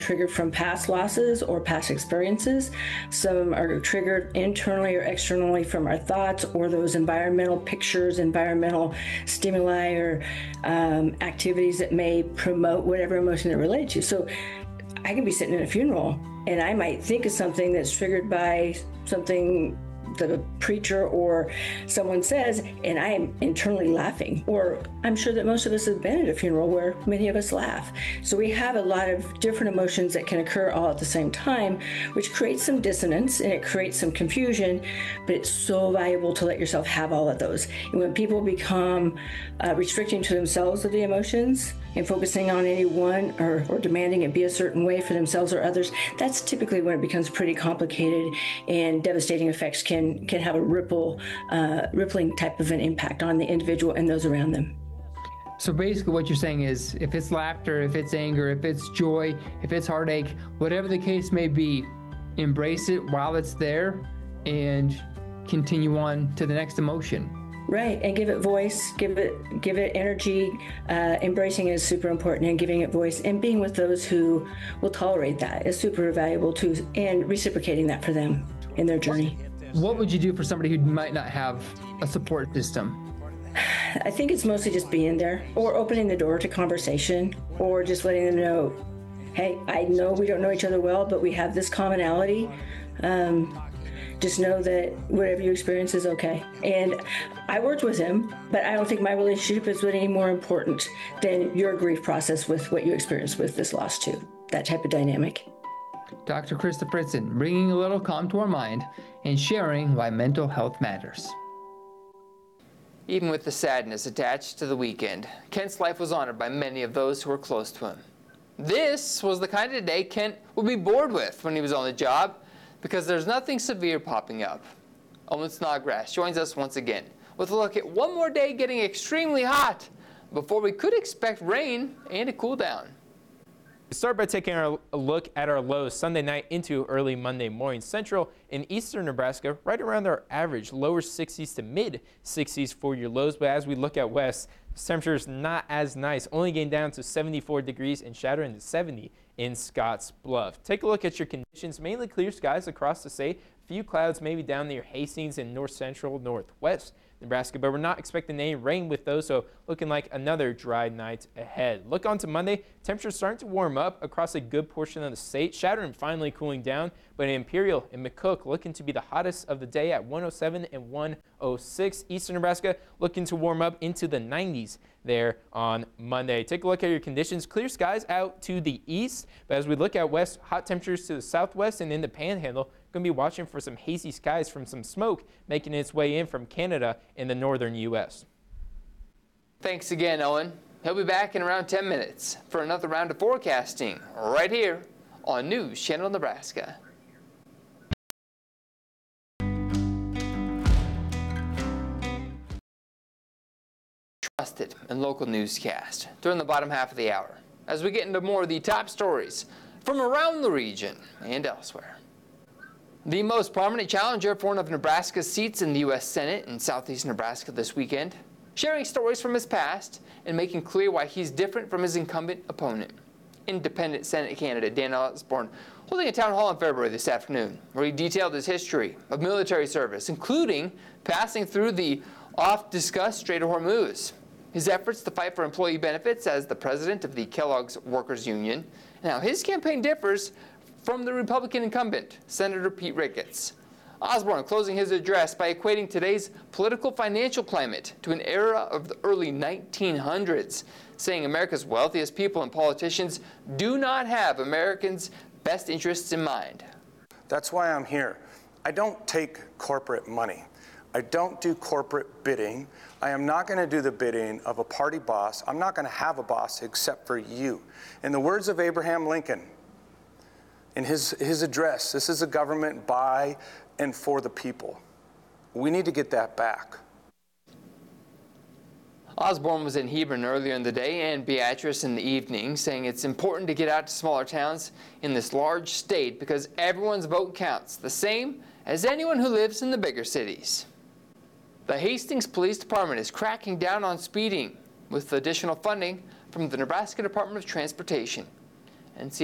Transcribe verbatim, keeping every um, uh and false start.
triggered from past losses or past experiences. Some are triggered internally or externally from our thoughts or those environmental pictures, environmental stimuli, or um, activities that may promote whatever emotion they're related to. So I can be sitting in a funeral and I might think of something that's triggered by something the preacher or someone says, and I am internally laughing. Or I'm sure that most of us have been at a funeral where many of us laugh. So we have a lot of different emotions that can occur all at the same time, which creates some dissonance and it creates some confusion, but it's so valuable to let yourself have all of those. And when people become uh, restricting to themselves of the emotions and focusing on any one or, or demanding it be a certain way for themselves or others, that's typically when it becomes pretty complicated and devastating effects can can have a ripple, uh, rippling type of an impact on the individual and those around them. So basically what you're saying is if it's laughter, if it's anger, if it's joy, if it's heartache, whatever the case may be, embrace it while it's there and continue on to the next emotion. Right, and give it voice, give it give it energy. Uh, embracing it is super important, and giving it voice and being with those who will tolerate that is super valuable too, and reciprocating that for them in their journey. What would you do for somebody who might not have a support system? I think it's mostly just being there or opening the door to conversation or just letting them know, hey, I know we don't know each other well, but we have this commonality. Um, just know that whatever you experience is okay. And I worked with him, but I don't think my relationship is any more important than your grief process with what you experienced with this loss too, that type of dynamic. Doctor Krista Fritzen, bringing a little calm to our mind and sharing why mental health matters. Even with the sadness attached to the weekend, Kent's life was honored by many of those who were close to him. This was the kind of day Kent would be bored with when he was on the job, because there's nothing severe popping up. Owen Snodgrass joins us once again with a look at one more day getting extremely hot before we could expect rain and a cool down. We start by taking our, a look at our lows Sunday night into early Monday morning. Central and eastern Nebraska right around our average, lower sixties to mid sixties for your lows. But as we look at west, temperatures not as nice, only getting down to seventy-four degrees and shattering to seventy in Scotts Bluff. Take a look at your conditions, mainly clear skies across the state. A few clouds maybe down near Hastings and north central, northwest Nebraska, but we're not expecting any rain with those, so looking like another dry night ahead. Look on to Monday, temperatures starting to warm up across a good portion of the state. Shattering finally cooling down, but in Imperial and McCook looking to be the hottest of the day at one oh seven and one oh six. Eastern Nebraska looking to warm up into the nineties there on Monday. Take a look at your conditions. Clear skies out to the east, but as we look out west, hot temperatures to the southwest and in the Panhandle. Going to be watching for some hazy skies from some smoke making its way in from Canada in the northern U S Thanks again, Owen. He'll be back in around ten minutes for another round of forecasting right here on News Channel Nebraska. Trusted and local newscast during the bottom half of the hour as we get into more of the top stories from around the region and elsewhere. The most prominent challenger for one of Nebraska's seats in the U S Senate in southeast Nebraska this weekend, sharing stories from his past and making clear why he's different from his incumbent opponent. Independent Senate candidate Dan Osborne holding a town hall in February this afternoon where he detailed his history of military service, including passing through the oft-discussed Strait of Hormuz, his efforts to fight for employee benefits as the president of the Kellogg's Workers Union, and how his campaign differs from the Republican incumbent, Senator Pete Ricketts. Osborne closing his address by equating today's political financial climate to an era of the early nineteen hundreds, saying America's wealthiest people and politicians do not have Americans' best interests in mind. That's why I'm here. I don't take corporate money. I don't do corporate bidding. I am not going to do the bidding of a party boss. I'm not going to have a boss except for you. In the words of Abraham Lincoln, in his, his address, this is a government by and for the people. We need to get that back. Osborne was in Hebron earlier in the day and Beatrice in the evening, saying it's important to get out to smaller towns in this large state because everyone's vote counts, the same as anyone who lives in the bigger cities. The Hastings Police Department is cracking down on speeding with additional funding from the Nebraska Department of Transportation. And